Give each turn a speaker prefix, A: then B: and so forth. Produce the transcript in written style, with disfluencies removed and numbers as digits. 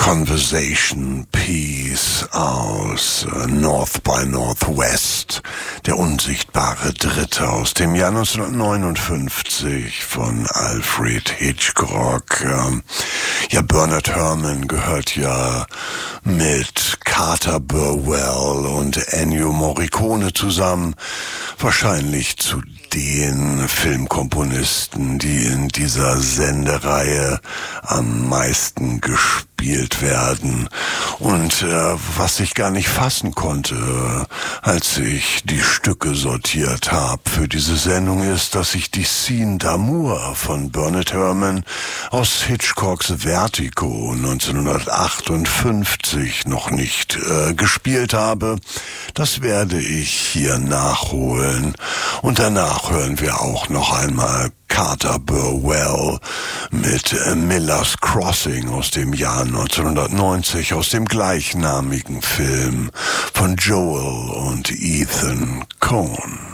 A: Conversation Piece aus North by Northwest, der unsichtbare Dritte aus dem Jahr 1959 von Alfred Hitchcock. Ja, Bernard Herrmann gehört ja mit Carter Burwell und Ennio Morricone zusammen, wahrscheinlich zu den Filmkomponisten, die in dieser Sendereihe am meisten gespielt werden. Und was ich gar nicht fassen konnte, als ich die Stücke sortiert habe für diese Sendung, ist, dass ich die Scene d'amour von Bernard Herrmann aus Hitchcocks Vertigo 1958 noch nicht gespielt habe. Das werde ich hier nachholen. Und danach hören wir auch noch einmal Carter Burwell mit Miller's Crossing aus dem Jahr 1990, aus dem gleichnamigen Film von Joel und Ethan Coen.